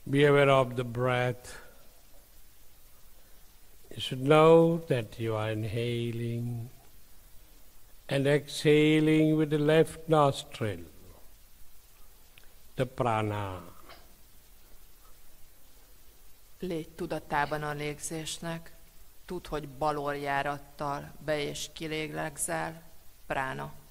Be aware of the breath. You should know that you are inhaling and exhaling with the left nostril, the prana. Légy tudatában a légzésnek. Tudd, hogy bal orrjárattal be- és kilélegzel, prána.